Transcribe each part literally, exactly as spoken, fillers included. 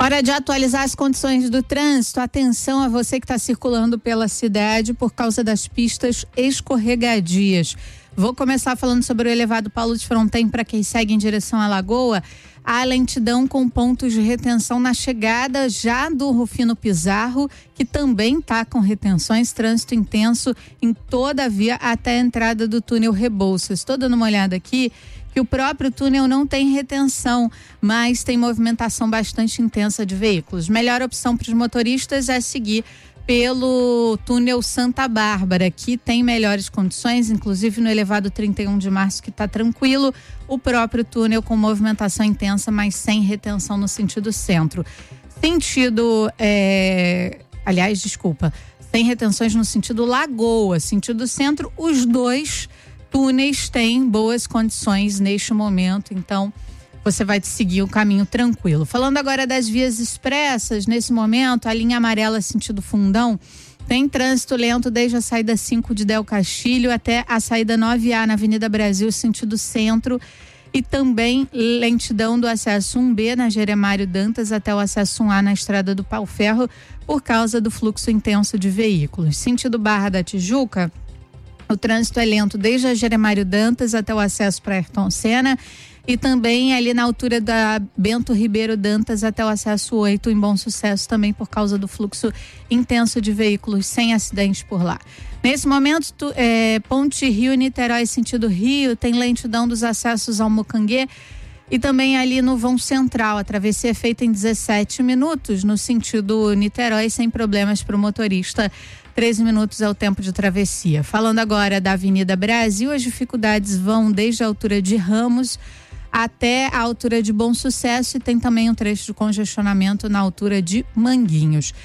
Hora de atualizar as condições do trânsito. Atenção a você que está circulando pela cidade por causa das pistas escorregadias. Vou começar falando sobre o elevado Paulo de Fronten para quem segue em direção à Lagoa. Há lentidão com pontos de retenção na chegada já do Rufino Pizarro, que também está com retenções, trânsito intenso em toda a via até a entrada do túnel Rebouças. Estou dando uma olhada aqui que o próprio túnel não tem retenção, mas tem movimentação bastante intensa de veículos. Melhor opção para os motoristas é seguir pelo túnel Santa Bárbara, que tem melhores condições, inclusive no elevado trinta e um de março, que está tranquilo, o próprio túnel com movimentação intensa, mas sem retenção no sentido centro. Sentido, é... aliás, desculpa, sem retenções no sentido Lagoa, sentido centro, os dois túneis têm boas condições neste momento, então você vai seguir o caminho tranquilo. Falando agora das vias expressas, nesse momento, a linha amarela sentido Fundão tem trânsito lento desde a saída cinco de Del Castilho até a saída nove A na Avenida Brasil, sentido centro, e também lentidão do acesso um B na Jeremário Dantas até o acesso um A na Estrada do Pau Ferro por causa do fluxo intenso de veículos. Sentido Barra da Tijuca, o trânsito é lento desde a Jeremário Dantas até o acesso para Ayrton Senna e também ali na altura da Bento Ribeiro Dantas até o acesso oito em Bom Sucesso, também por causa do fluxo intenso de veículos sem acidentes por lá. Nesse momento, tu, é, Ponte Rio-Niterói sentido Rio, tem lentidão dos acessos ao Mucanguê e também ali no vão central. A travessia é feita em dezessete minutos no sentido Niterói, sem problemas para o motorista. treze minutos é o tempo de travessia. Falando agora da Avenida Brasil, as dificuldades vão desde a altura de Ramos até a altura de Bom Sucesso e tem também um trecho de congestionamento na altura de Manguinhos.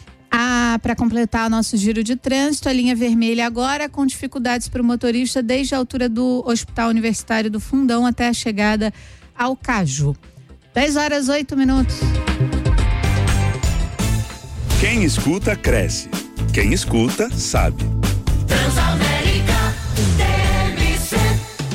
Ah, para completar o nosso giro de trânsito, a linha vermelha agora com dificuldades para o motorista desde a altura do Hospital Universitário do Fundão até a chegada ao Caju. dez horas, oito minutos. Quem escuta, cresce. Quem escuta, sabe. Transamérica D M C.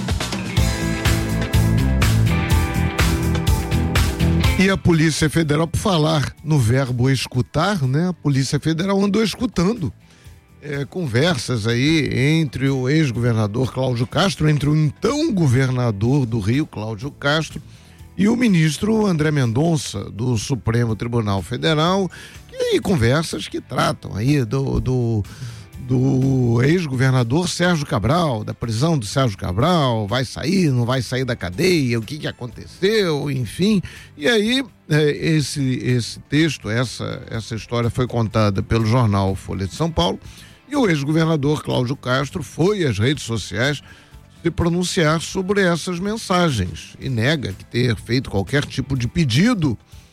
E a Polícia Federal, por falar no verbo escutar, né? A Polícia Federal andou escutando é, conversas aí entre o ex-governador Cláudio Castro, entre o então governador do Rio, Cláudio Castro, e o ministro André Mendonça, do Supremo Tribunal Federal, e conversas que tratam aí do, do, do ex-governador Sérgio Cabral, da prisão do Sérgio Cabral, vai sair, não vai sair da cadeia, o que que aconteceu, enfim. E aí, é, esse, esse texto, essa, essa história foi contada pelo jornal Folha de São Paulo, e o ex-governador Cláudio Castro foi às redes sociais se pronunciar sobre essas mensagens e nega que ter feito qualquer tipo de pedido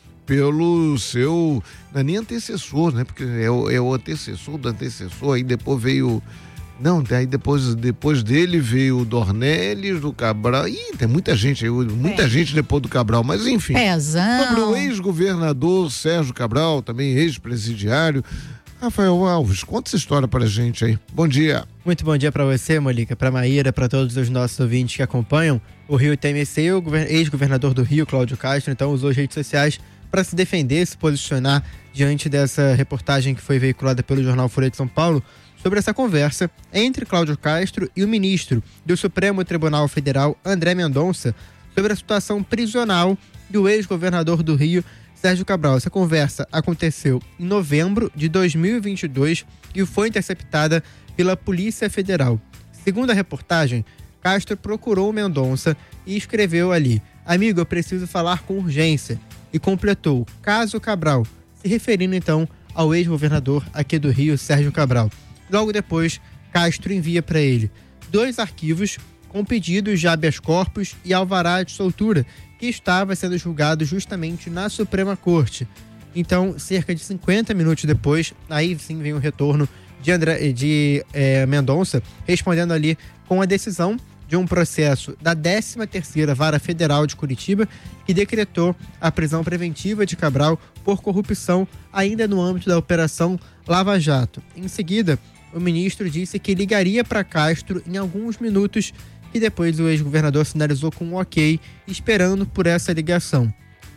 pelo seu, não é nem antecessor, né? Porque é o, é o antecessor do antecessor, aí depois veio, não, aí depois, depois dele veio o Dornelles, do Cabral, ih, tem muita gente aí, muita é. gente depois do Cabral, mas enfim. Pezão. Sobre o ex-governador Sérgio Cabral, também ex-presidiário. Rafael Alves, conta essa história pra gente aí. Bom dia. Muito bom dia pra você, Molica, pra Maíra, pra todos os nossos ouvintes que acompanham o Rio T M C. O ex-governador do Rio, Cláudio Castro, então usou as redes sociais para se defender, se posicionar diante dessa reportagem que foi veiculada pelo jornal Folha de São Paulo sobre essa conversa entre Cláudio Castro e o ministro do Supremo Tribunal Federal, André Mendonça, sobre a situação prisional do ex-governador do Rio, Sérgio Cabral. Essa conversa aconteceu em novembro de dois mil e vinte e dois e foi interceptada pela Polícia Federal. Segundo a reportagem, Castro procurou Mendonça e escreveu ali: "Amigo, eu preciso falar com urgência", e completou: "Caso Cabral", se referindo então ao ex-governador aqui do Rio, Sérgio Cabral. Logo depois, Castro envia para ele dois arquivos com pedidos de habeas corpus e alvará de soltura, que estava sendo julgado justamente na Suprema Corte. Então, cerca de cinquenta minutos depois, aí sim vem o retorno de, André, de é, Mendonça, respondendo ali com a decisão de um processo da décima terceira Vara Federal de Curitiba, que decretou a prisão preventiva de Cabral por corrupção ainda no âmbito da Operação Lava Jato. Em seguida, o ministro disse que ligaria para Castro em alguns minutos, e depois o ex-governador sinalizou com um ok, esperando por essa ligação.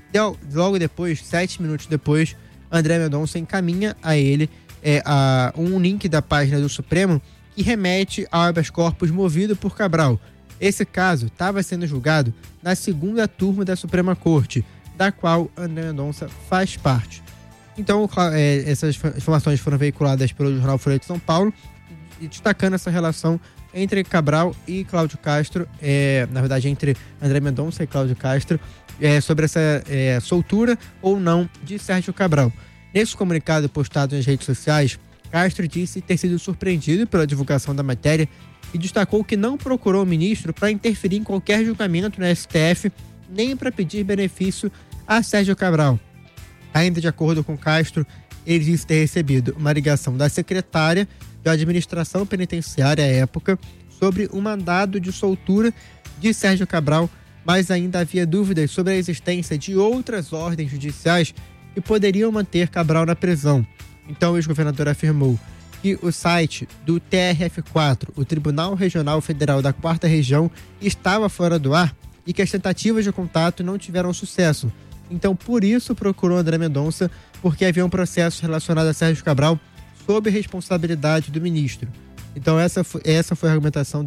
Logo depois, sete minutos depois, André Mendonça encaminha a ele é, a, um link da página do Supremo que remete ao habeas corpus movido por Cabral. Esse caso estava sendo julgado na segunda turma da Suprema Corte, da qual André Mendonça faz parte. Então, é, essas informações foram veiculadas pelo jornal Folha de São Paulo, destacando essa relação entre Cabral e Cláudio Castro, é, na verdade entre André Mendonça e Cláudio Castro, é, sobre essa é, soltura ou não de Sérgio Cabral. Nesse comunicado postado nas redes sociais, Castro disse ter sido surpreendido pela divulgação da matéria e destacou que não procurou o ministro para interferir em qualquer julgamento no S T F, nem para pedir benefício a Sérgio Cabral. Ainda de acordo com Castro, ele disse ter recebido uma ligação da secretária da administração penitenciária à época sobre o mandado de soltura de Sérgio Cabral, mas ainda havia dúvidas sobre a existência de outras ordens judiciais que poderiam manter Cabral na prisão. Então o ex-governador afirmou que o site do T R F quatro, o Tribunal Regional Federal da Quarta Região, estava fora do ar e que as tentativas de contato não tiveram sucesso. Então, por isso, procurou André Mendonça, porque havia um processo relacionado a Sérgio Cabral sob responsabilidade do ministro. Então, essa foi, essa foi a argumentação